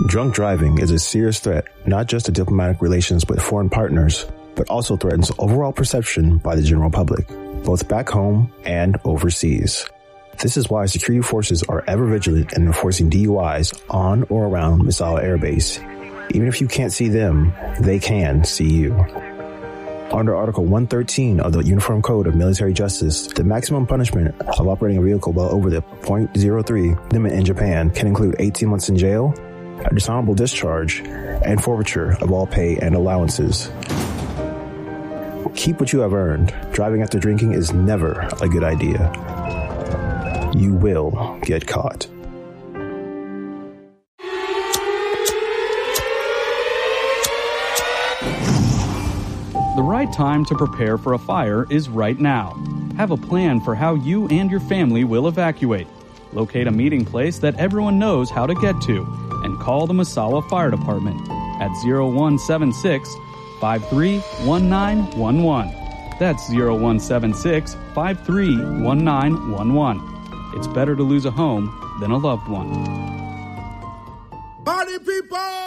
Drunk driving is a serious threat, not just to diplomatic relations with foreign partners, but also threatens overall perception by the general public, both back home and overseas. This is why security forces are ever vigilant in enforcing DUIs on or around Misawa Air Base. Even if you can't see them, they can see you. Under Article 113 of the Uniform Code of Military Justice, the maximum punishment of operating a vehicle well over the .03 limit in Japan can include 18 months in jail, a dishonorable discharge, and forfeiture of all pay and allowances. Keep what you have earned. Driving after drinking is never a good idea. You will get caught. The right time to prepare for a fire is right now. Have a plan for how you and your family will evacuate. Locate a meeting place that everyone knows how to get to, and call the Misawa Fire Department at 0176-531911. That's 0176-531911. It's better to lose a home than a loved one. Party people!